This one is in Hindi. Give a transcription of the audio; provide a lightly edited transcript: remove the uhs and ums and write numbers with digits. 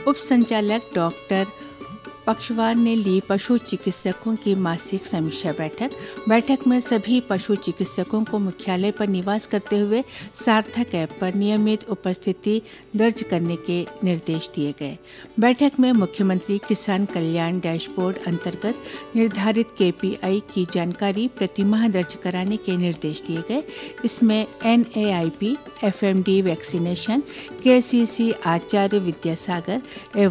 उप संचालक डॉक्टर पक्षवार ने ली पशु चिकित्सकों की मासिक समीक्षा बैठक में सभी पशु चिकित्सकों को मुख्यालय पर निवास करते हुए सार्थक ऐप पर नियमित उपस्थिति दर्ज करने के निर्देश दिए गए। बैठक में मुख्यमंत्री किसान कल्याण डैशबोर्ड अंतर्गत निर्धारित KPI की जानकारी प्रतिमाह दर्ज कराने के निर्देश दिए गए। इसमें NAIP, FMD vaccination, KCC Acharya Vidyasagar एवं